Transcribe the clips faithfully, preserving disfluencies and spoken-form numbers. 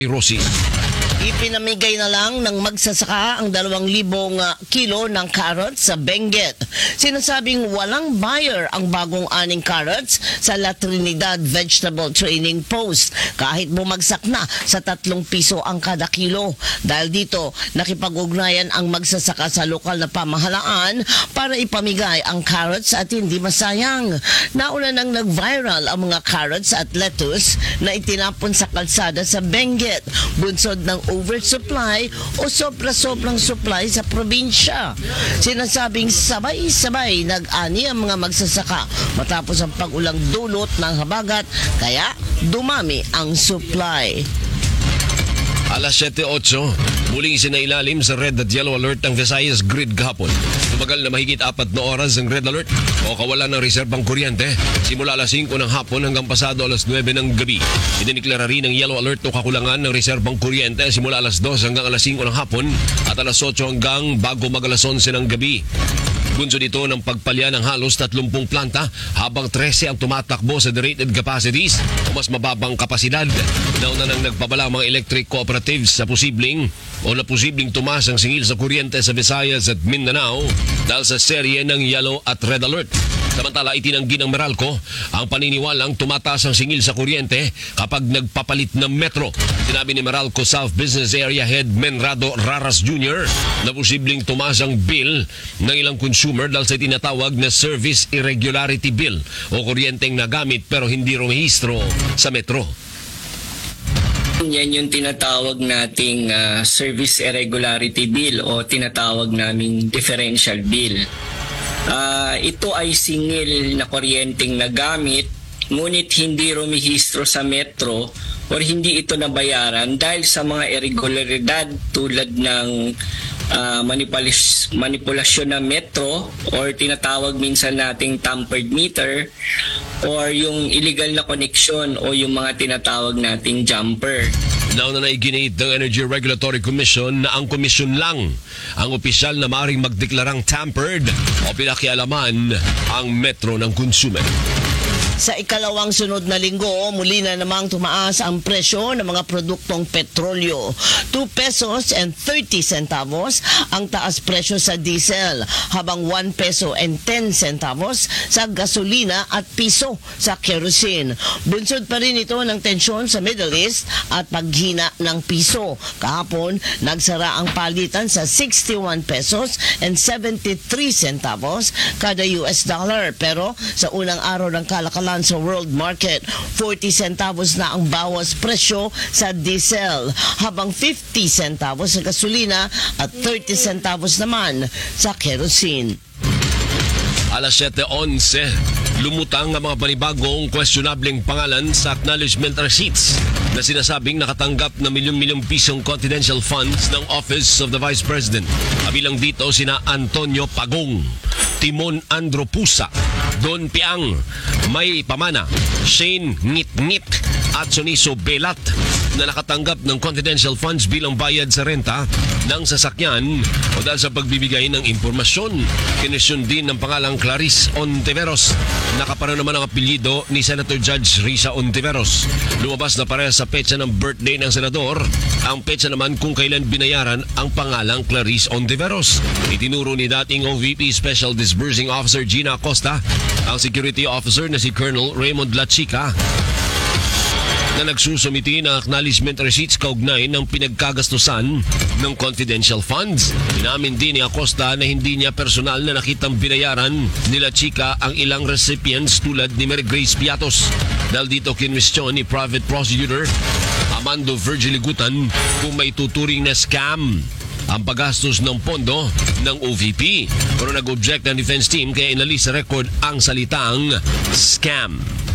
Rosie. Ipinamigay na lang ng magsasaka ang dalawang libong uh, kilo ng carrots sa Benguet. Sinasabing walang buyer ang bagong aning carrots sa La Trinidad Vegetable Training Post kahit bumagsak na sa tatlong piso ang kada kilo. Dahil dito, nakipag-ugnayan ang magsasaka sa lokal na pamahalaan para ipamigay ang carrots at hindi masayang. Nauna nang nag-viral ang mga carrots at lettuce na itinapon sa kalsada sa Benguet, bunsod ng oversupply o sobra-sobrang supply sa probinsya. Sinasabing sabay-sabay nag-ani ang mga magsasaka matapos ang pag-ulang dulot ng habagat, kaya dumami ang supply. Alas siyete otso, muling isinailalim sa red at yellow alert ang Visayas grid kahapon. Tumagal na mahigit apat na oras ang red alert o kawalan ng reserbang kuryente simula alas singko ng hapon hanggang pasado alas nuwebe ng gabi. Idiniklara rin ng yellow alert o kakulangan ng reserbang kuryente simula alas dos hanggang alas singko ng hapon at alas otso hanggang bago mag alas onse ng gabi. Bunsod ito ng pagpalya ng halos tatlumpung planta habang trese ang tumatakbo sa rated capacities o mas mababang kapasidad. Nauna nang nagpabala mga electric cooperatives sa posibleng o na posibleng tumas ang singil sa kuryente sa Visayas at Mindanao dahil sa serye ng yellow at red alert. Samantala, itinanggi ng Meralco ang paniniwalang tumataas ang singil sa kuryente kapag nagpapalit ng metro. Sinabi ni Meralco South Business Area Head Menrado Raras Junior na posibleng tumaas ang bill ng ilang consumer dahil sa tinatawag na Service Irregularity Bill o kuryenteng nagamit pero hindi rumehistro sa metro. Yan yung tinatawag nating uh, Service Irregularity Bill o tinatawag naming Differential Bill. Uh, ito ay singil na kuryenteng nagamit ngunit hindi rumihistro sa metro o hindi ito nabayaran dahil sa mga irregularidad tulad ng uh, manipulas- manipulasyon ng metro or tinatawag minsan nating tampered meter or yung illegal na connection o yung mga tinatawag nating jumper. Nauna na iginit ng Energy Regulatory Commission na ang komisyon lang ang opisyal na maaaring magdeklarang tampered o pinakialaman ang metro ng consumer. Sa ikalawang sunod na linggo, muli na namang tumaas ang presyo ng mga produktong petrolyo. two pesos and thirty centavos ang taas presyo sa diesel, habang one peso and ten centavos sa gasolina at piso sa kerosene. Bunsod pa rin ito ng tensyon sa Middle East at paghina ng piso. Kahapon, nagsara ang palitan sa sixty-one pesos and seventy-three centavos kada U S dollar. Pero sa unang araw ng kalakalan sa world market, forty centavos na ang bawas presyo sa diesel, habang fifty centavos sa gasolina at thirty centavos naman sa kerosene. Alas siyete onse, lumutang ang mga panibagong questionableng pangalan sa acknowledgement receipts na sinasabing nakatanggap na milyon-milyong pisong confidential funds ng Office of the Vice President. Kabilang dito sina Antonio Pagong, Timon Andro Pusa, Don Piang, May Pamana, Shane Ngit-Ngit at Soniso Belat na nakatanggap ng confidential funds bilang bayad sa renta ng sasakyan o dahil sa pagbibigay ng impormasyon. Kinisyon din ng pangalang Clarice Ontiveros. Nakapareho naman ang apelyido ni Senator Judge Risa Ontiveros. Lumabas na pareha sa petsa ng birthday ng senador ang petsa naman kung kailan binayaran ang pangalang Clarice Ontiveros. Itinuro ni dating O V P Special Disbursing Officer Gina Acosta ang security officer na si Colonel Raymond Lachica na nagsusumiti ng acknowledgement receipts kaugnay ng pinagkagastusan ng confidential funds. Inamin din ni Acosta na hindi niya personal na nakitang binayaran nila Chica ang ilang recipients tulad ni Mary Grace Piatos. Dahil dito kinwestiyon ni Private Prosecutor Amando Virgiligutan kung may tuturing na scam ang paggastos ng pondo ng O V P. Pero nag-object ang defense team kaya inalis sa record ang salitang scam.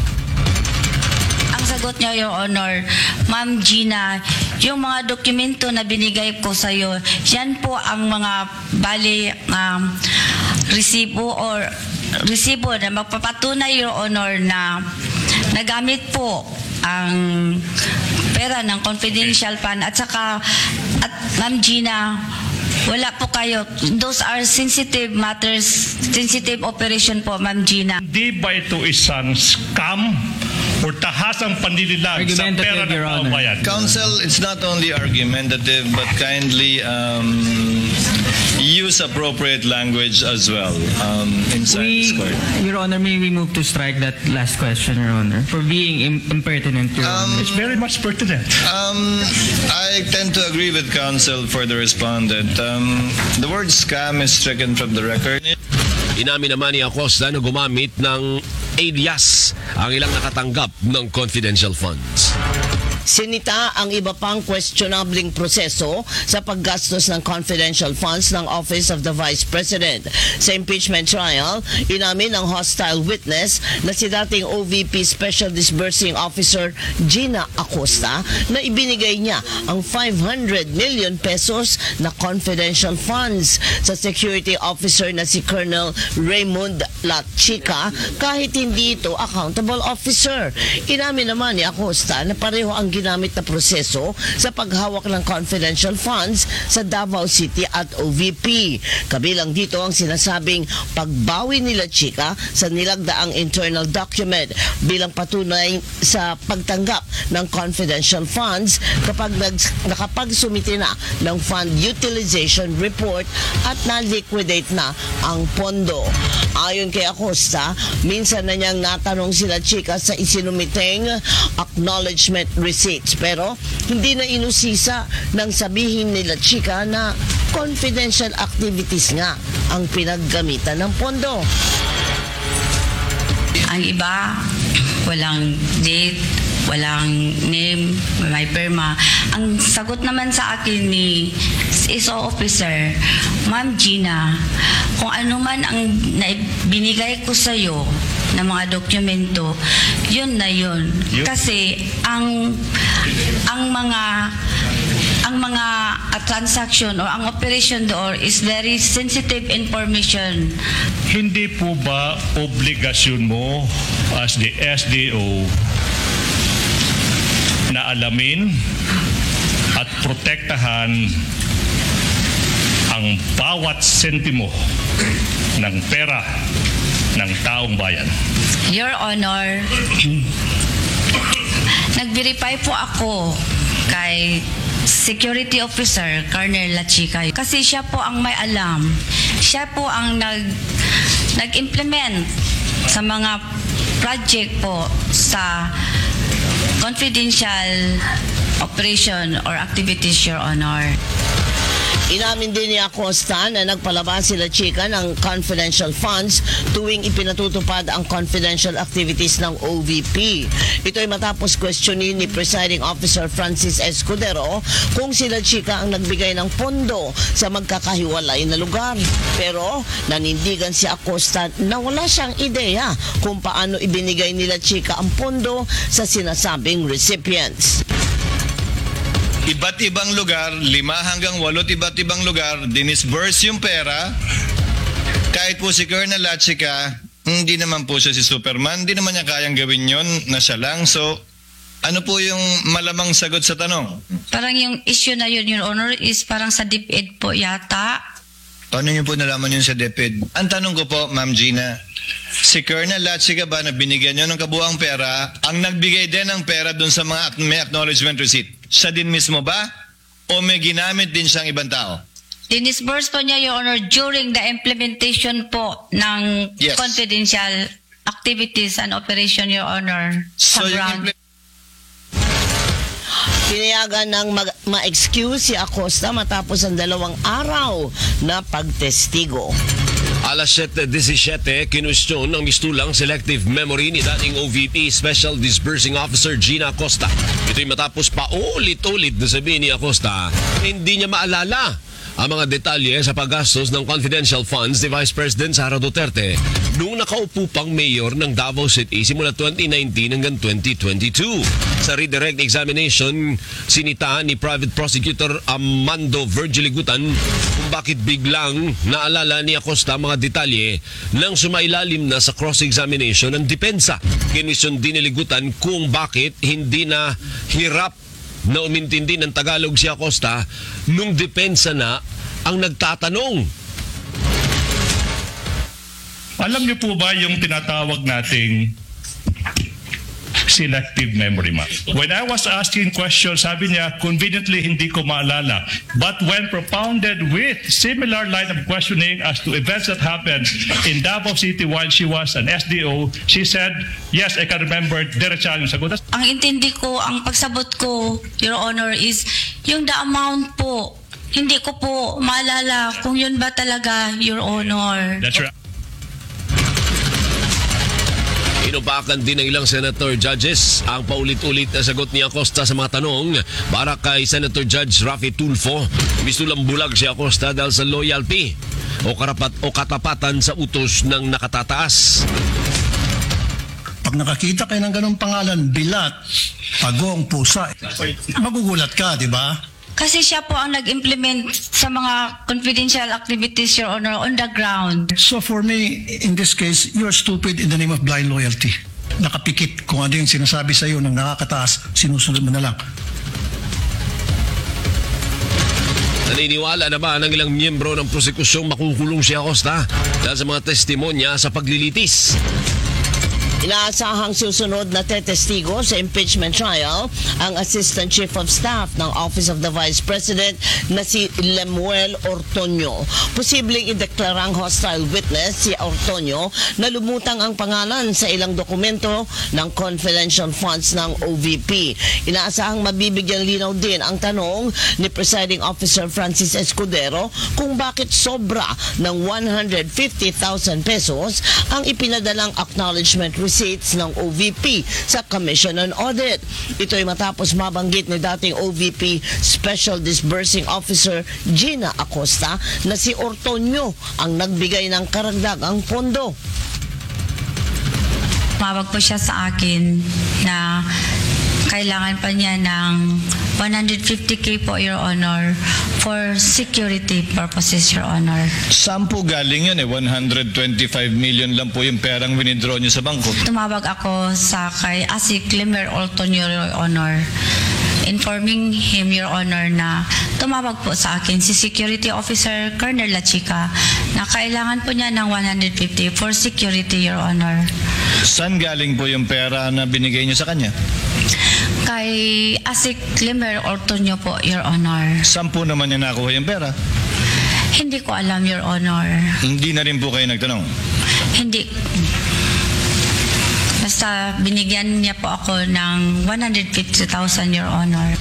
Ang sagot niya, Your Honor, Ma'am Gina, yung mga dokumento na binigay ko sa iyo, yan po ang mga bali um, resibo or resibo na magpapatunay, Your Honor, na nagamit po ang pera ng confidential fund at saka at Ma'am Gina, wala po kayo. Those are sensitive matters, sensitive operation po, Ma'am Gina. Hindi ba ito isang scam or tahasang panlililag sa pera ng Argumentative, Your taong Honor. bayan. Counsel, it's not only argumentative, but kindly um, use appropriate language as well um, inside We, this court. Your Honor, may we move to strike that last question, Your Honor, for being im- impertinent, Your Um, Honor. It's very much pertinent. Um, I tend to agree with counsel for the respondent. Um, the word scam is stricken from the record. Inamin naman ni Acosta na gumamit ng alias ang ilang nakatanggap ng confidential funds. Sinita ang iba pang questionabling proseso sa paggastos ng confidential funds ng Office of the Vice President. Sa impeachment trial, inamin ng hostile witness na si dating O V P Special Disbursing Officer Gina Acosta na ibinigay niya ang five hundred million pesos na confidential funds sa security officer na si Colonel Raymond Lachica kahit hindi ito accountable officer. Inamin naman ni Acosta na pareho ang ginamit na proseso sa paghawak ng confidential funds sa Davao City at O V P. Kabilang dito ang sinasabing pagbawi nila Chica sa nilagdaang internal document bilang patunay sa pagtanggap ng confidential funds kapag nag, nakapagsumite na ng fund utilization report at na-liquidate na ang pondo. Ayon kay Acosta, minsan na niyang natanong sila Chica sa isinumiteng acknowledgement receipts pero hindi na inusisa nang sabihin nila Chica na confidential activities nga ang pinaggamitan ng pondo. Ang iba, walang date, walang name, may perma. Ang sagot naman sa akin ni I S O officer, Ma'am Gina, kung ano man ang binigay ko sa iyo na mga dokumento, yun na yun. Yun. Kasi ang ang mga ang mga uh, transaction or ang operation doon is very sensitive information. Hindi po ba obligasyon mo as the S D O na alamin at protektahan ang bawat sentimo ng pera ng taong bayan? Your Honor, nag-verify po ako kay Security Officer Colonel Lachica kasi siya po ang may alam. Siya po ang nag nag-implement sa mga project po sa confidential operation or activities, Your Honor. Inamin din ni Acosta na nagpalabas sila Chica ng confidential funds tuwing ipinatutupad ang confidential activities ng O V P. Ito ay matapos questionin ni Presiding Officer Francis Escudero kung sila Chica ang nagbigay ng pondo sa magkakahiwalay na lugar. Pero nanindigan si Acosta na wala siyang ideya kung paano ibinigay nila Chica ang pondo sa sinasabing recipients. Iba't ibang lugar, lima hanggang walot iba't ibang lugar, dinisburse yung pera. Kahit po si Colonel Lachica, hindi naman po siya si Superman, hindi naman niya kayang gawin yon na siya lang. So, ano po yung malamang sagot sa tanong? Parang yung issue na yun, Your Honor, is parang sa DepEd po yata. Paano niyo po nalaman yun sa DepEd? Ang tanong ko po, Ma'am Gina, si Colonel Lachica ba na binigyan niyo ng kabuang pera, ang nagbigay din ng pera dun sa mga may acknowledgement receipt? Siya din mismo ba? O may ginamit din siyang ibang tao? Dinisburse po niya, Your Honor, during the implementation po ng Yes. confidential activities and operation, Your Honor, sa So, yung ground. impl- Pinayagan ng mag- ma-excuse si Acosta matapos ang dalawang araw na pagtestigo. Alas siyete disisiete, kinwestiyon ng mistulang selective memory ni dating O V P Special Disbursing Officer Gina Acosta. Ito'y matapos pa ulit-ulit na sabihin ni Acosta, hindi niya maalala ang mga detalye sa paggastos ng confidential funds ni Vice President Sara Duterte noong nakaupo pang mayor ng Davao City simula twenty nineteen hanggang twenty twenty-two. Sa redirect examination, sinita ni Private Prosecutor Amando Virgiligutan kung bakit biglang naalala ni Acosta mga detalye nang sumailalim na sa cross-examination ng depensa. Kinisyon din ni Ligutan kung bakit hindi na hirap na umintindi ng Tagalog si Acosta nung depensa na ang nagtatanong. Alam niyo po ba yung tinatawag nating selective memory, ma'am. When I was asking questions, sabi niya, conveniently hindi ko maalala. But when propounded with similar line of questioning as to events that happened in Davao City while she was an S D O, she said, yes, I can remember. Diretsa yung sagot. Ang intindi ko, ang pagsabot ko, Your Honor, is yung the amount po. Hindi ko po maalala kung yun ba talaga, Your Honor. That's right. Inupakan din ng ilang senator judges ang paulit-ulit na sagot ni Acosta sa mga tanong para kay Senator Judge Rafi Tulfo. Mistulang bulag si Acosta dahil sa loyalty o, karapat, o katapatan sa utos ng nakatataas. Pag nakakita kayo ng ganong pangalan, Bilat, Pagong, Pusa, magugulat ka, di ba? Kasi siya po ang nag-implement sa mga confidential activities, Your Honor, on the ground. So for me, in this case, you're stupid in the name of blind loyalty. Nakapikit kung ano yung sinasabi sa iyo ng nakakataas, sinusunod mo na lang. Naniniwala na ba ng ilang miyembro ng prosekusyong makukulong si Acosta dahil sa mga testimonya sa paglilitis? Inaasahang susunod na tetestigo sa impeachment trial ang Assistant Chief of Staff ng Office of the Vice President na si Lemuel Ortoño. Posibleng ideklarang hostile witness si Ortoño na lumutang ang pangalan sa ilang dokumento ng confidential funds ng O V P. Inaasahang mabibigyan linaw din ang tanong ni Presiding Officer Francis Escudero kung bakit sobra ng one hundred fifty thousand pesos ang ipinadalang acknowledgement receipts ng O V P sa Commission on Audit. Ito ay matapos mabanggit ni dating O V P Special Disbursing Officer Gina Acosta na si Ortoño ang nagbigay ng karagdagang pondo. Tumawag po siya sa akin na kailangan pa niya ng one hundred fifty K po, Your Honor, for security purposes, Your Honor. Saan po galing yun eh? one hundred twenty-five million lang po yung perang winidraw niyo sa bangko. Tumawag ako sa kay Asik Lemuel Ortoño, Your Honor, informing him, Your Honor, na tumawag po sa akin si Security Officer Colonel Lachica na kailangan po niya ng one hundred fifty for security, Your Honor. Saan galing po yung pera na binigay niyo sa kanya? Kay Asik Lemuel Ortoño po, Your Honor. Saan po naman niya nakuha yung pera? Hindi ko alam, Your Honor. Hindi na rin po kayo nagtanong? Hindi. Basta binigyan niya po ako ng one hundred fifty thousand, Your Honor.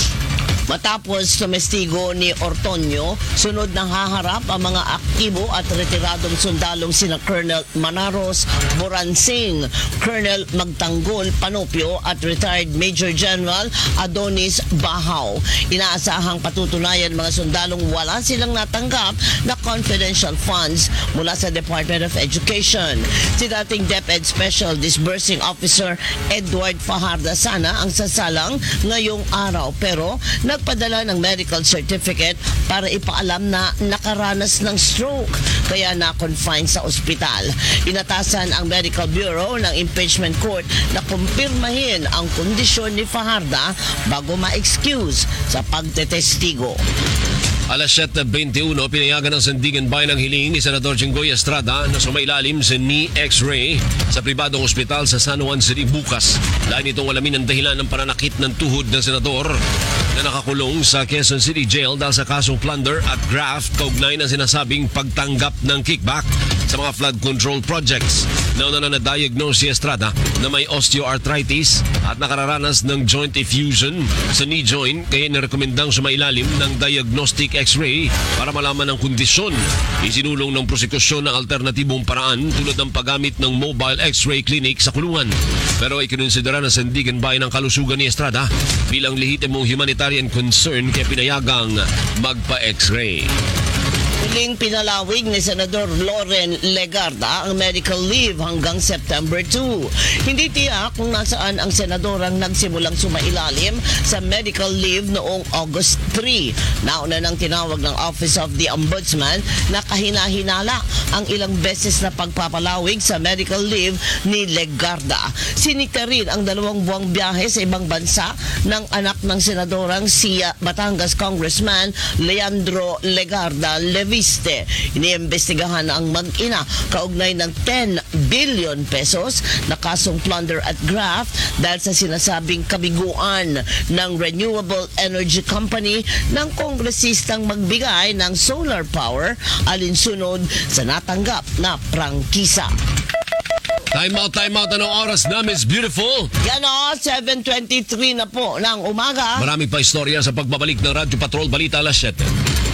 Matapos tumestigo ni Ortoño, sunod na haharap ang mga aktibo at retiradong sundalong sina Colonel Manaros Boransing, Colonel Magtanggol Panopio at retired Major General Adonis Bahaw. Inaasahang patutunayan mga sundalong wala silang natanggap na confidential funds mula sa Department of Education. Si dating DepEd Special Disbursing Officer Edward Fajarda sana ang sasalang ngayong araw, pero nagpadala ng medical certificate para ipaalam na nakaranas ng stroke kaya na-confine sa ospital. Inatasan ang Medical Bureau ng Impeachment Court na kumpirmahin ang kondisyon ni Fajarda bago ma-excuse sa pagtetestigo. Alas siyete twenty-one, pinayagan ng Sandigan Bayan ang hiling ni Senador Jinggoy Estrada na sumailalim sa knee x-ray sa pribadong ospital sa San Juan City bukas. Lain itong alamin ang dahilan ng pananakit ng tuhod ng senador na nakakulong sa Quezon City Jail dahil sa kasong plunder at graft kaugnay ng sinasabing pagtanggap ng kickback sa mga flood control projects. Nauna na na-diagnose si Estrada na may osteoarthritis at nakararanas ng joint effusion sa knee joint kaya nirekomendang sumailalim ng diagnostic x-ray para malaman ang kondisyon. Isinulong ng prosekusyon ng alternatibong paraan tulad ng paggamit ng mobile x-ray clinic sa kulungan. Pero ikinonsidera ng Sandigan Bayan ang kalusugan ni Estrada bilang lehitimong humanitarian concern kaya pinayagang magpa-x-ray. Muling pinalawig ni Senador Loren Legarda ang medical leave hanggang September two. Hindi tiyak kung nasaan ang senadorang nagsimulang sumailalim sa medical leave noong August three. Nauna nang tinawag ng Office of the Ombudsman na kahina-hinala ang ilang beses na pagpapalawig sa medical leave ni Legarda. Sinikta rin ang dalawang buwang biyahe sa ibang bansa ng anak ng senadorang si Batangas Congressman Leandro Legarda Levy. Cavite. Iniimbestigahan ang mag-ina kaugnay ng ten billion pesos na kasong plunder at graft dahil sa sinasabing kabiguan ng Renewable Energy Company ng kongresistang magbigay ng solar power alinsunod sa natanggap na prangkisa. Time out, time out. Anong oras na, Miss Beautiful? Yan o, seven twenty-three na po ng umaga. Marami pa istorya sa pagbabalik ng Radyo Patrol Balita alas siyete.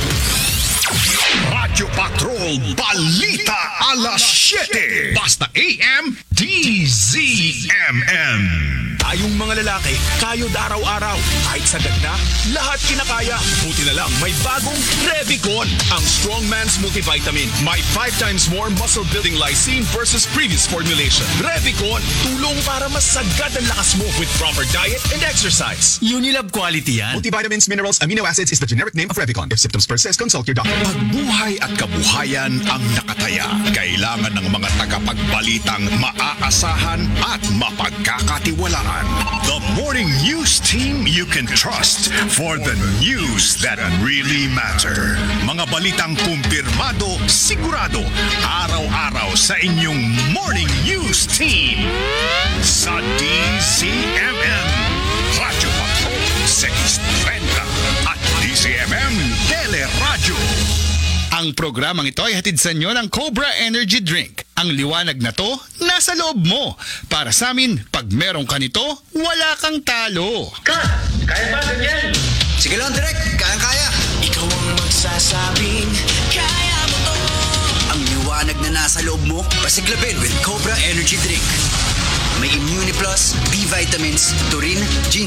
Radyo Patrol Balita alas siyete. Basta A M D Z M M. Tayong mga lalaki, kayod araw-araw. Kahit sagad na, lahat kinakaya. Buti na lang, may bagong Revicon. Ang Strong Man's Multivitamin. May five times more muscle-building lysine versus previous formulation. Revicon, tulong para mas sagad ang lakas mo with proper diet and exercise. Unilab quality yan. Multivitamins, minerals, amino acids is the generic name of Revicon. If symptoms persist, consult your doctor. Pagbuhay at kabuhayan ang nakataya. Kailangan ng mga tagapagbalitang maaasahan at mapagkakatiwalaan. The morning news team you can trust for the news that really matter. Mga balitang kumpirmado, sigurado, araw-araw sa inyong morning news team. Sa D Z M M, Radyo Patrol six thirty at D Z M M Teleradyo. Ang programang ito ay hatid sa inyo ng Cobra Energy Drink. Ang liwanag na to, nasa loob mo. Para sa amin, pag meron ka nito, wala kang talo. Ka, kaya ba ganyan? Sige lang, Direk. Kayang-kaya. Ikaw ang magsasabing, kaya mo to. Ang liwanag na nasa loob mo, pasiklabin with Cobra Energy Drink. May Immuniplus, B vitamins, taurine, ginseng,